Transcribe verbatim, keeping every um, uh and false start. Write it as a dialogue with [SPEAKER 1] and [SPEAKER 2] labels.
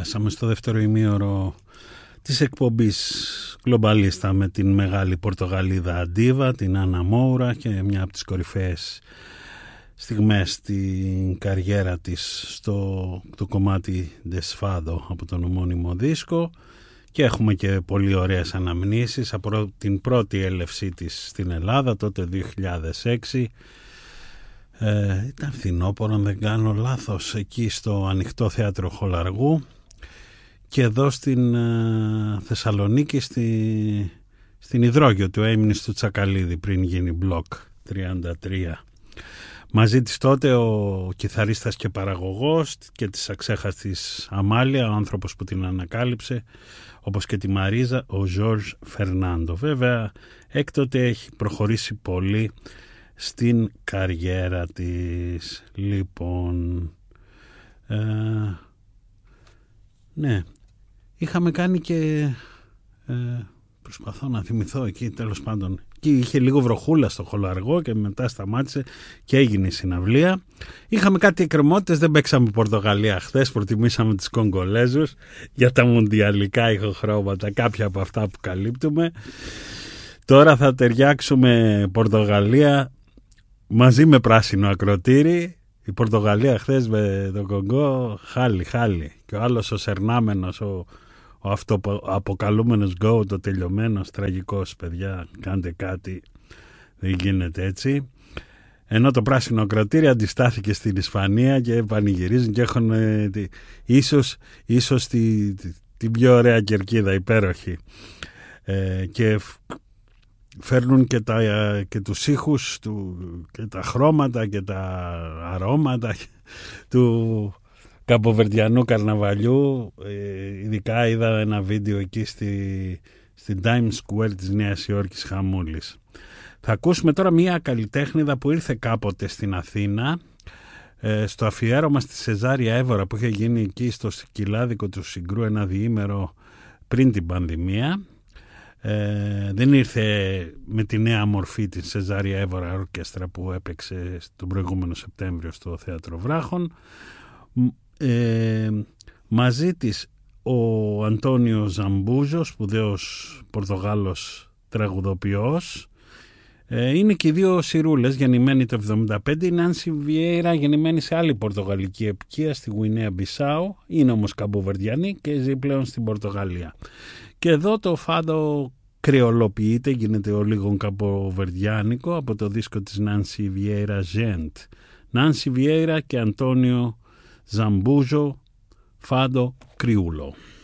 [SPEAKER 1] Φτάσαμε στο δεύτερο ημίωρο της εκπομπής Γκλομπαλίστα με την μεγάλη Πορτογαλίδα Αντίβα, την Άννα Μόουρα, και μια από τις κορυφαίες στιγμές στην καριέρα της στο το κομμάτι Desfado από τον ομώνυμο δίσκο. Και έχουμε και πολύ ωραίες αναμνήσεις από την πρώτη έλευσή της στην Ελλάδα τότε δύο χιλιάδες έξι. Ε, ήταν φθινόπωρο, αν δεν κάνω λάθος, εκεί στο Ανοιχτό Θέατρο Χολαργού, και εδώ στην ε, Θεσσαλονίκη στη, στην Υδρόγειο του έμεινε του Τσακαλίδη πριν γίνει Μπλοκ τριάντα τρία. Μαζί της τότε ο κιθαρίστας και παραγωγός και της αξέχαστης Αμάλια, ο άνθρωπος που την ανακάλυψε, όπως και τη Μαρίζα, ο Ζορζ Φερνάντο. Βέβαια έκτοτε έχει προχωρήσει πολύ στην καριέρα της. Λοιπόν, ε, ναι, είχαμε κάνει και ε, προσπαθώ να θυμηθώ εκεί, τέλος πάντων, και είχε λίγο βροχούλα στο Χολαργό και μετά σταμάτησε και έγινε η συναυλία. Είχαμε κάτι εκκρεμότητες, δεν παίξαμε Πορτογαλία χθες, προτιμήσαμε τις Κογκολέζους για τα μουντιαλικά ηχοχρώματα, κάποια από αυτά που καλύπτουμε. Τώρα θα ταιριάξουμε Πορτογαλία μαζί με πράσινο ακροτήρι. Η Πορτογαλία χθες με τον Κονγκό, χάλι χάλι, και ο άλλος ο σερνάμενος, ο Ο αυτοαποκαλούμενος Go, το τελειωμένος, τραγικός, παιδιά, κάντε κάτι, δεν γίνεται έτσι. Ενώ το πράσινο ακροτήρι αντιστάθηκε στην Ισπανία και πανηγυρίζουν και έχουν ε, τη, ίσως, ίσως τη, τη, την πιο ωραία κερκίδα, υπέροχη. Ε, και φέρνουν και, τα, και τους ήχους του, και τα χρώματα και τα αρώματα του Καποβερδιανού καρναβαλιού. Ε, ειδικά είδα ένα βίντεο εκεί στη, στη Times Square της Νέας Υόρκης, χαμούλης. Θα ακούσουμε τώρα μια καλλιτέχνηδα που ήρθε κάποτε στην Αθήνα, ε, στο αφιέρωμα στη Σεζάρια Εύωρα που είχε γίνει εκεί στο Σκυλάδικο του Συγκρού ένα διήμερο πριν την πανδημία. Ε, δεν ήρθε με τη νέα μορφή της Σεζάρια Εύωρα ορκέστρα που έπαιξε τον προηγούμενο Σεπτέμβριο στο Θέατρο Βράχων. Ε, μαζί της ο Αντώνιο Ζαμπούζο, σπουδαίος Πορτογάλος τραγουδοποιός. Ε, είναι και οι δύο σιρούλες, γεννημένοι το εβδομήντα πέντε. Η Νάνση Βιέιρα, γεννημένη σε άλλη πορτογαλική επικία, στη Γουινέα Μπισάου, είναι όμως Καμποβερδιανή και ζει πλέον στην Πορτογαλία. Και εδώ το φάντο κρεολοποιείται, γίνεται ο λίγον καμποβερδιάνικο από το δίσκο της Νάνση Βιέιρα Ζέντ. Νάνση Βιέιρα και Αντώνιο Ζαμπούζο, φάντο Κριούλο.